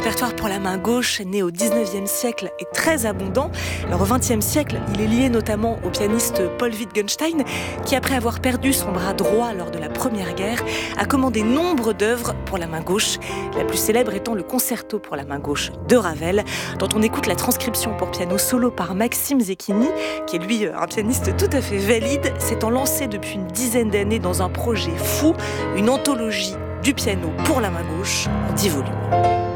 répertoire pour la main gauche, né au 19e siècle, est très abondant. Alors, au 20e siècle, il est lié notamment au pianiste Paul Wittgenstein, qui, après avoir perdu son bras droit lors de la Première Guerre, a commandé nombre d'œuvres pour la main gauche, la plus célèbre étant le concerto pour la main gauche de Ravel, dont on écoute la transcription pour piano solo par Maxime Zecchini, qui est lui un pianiste tout à fait valide, s'étant lancé depuis une dizaine d'années dans un projet fou, une anthologie du piano pour la main gauche en 10 volumes.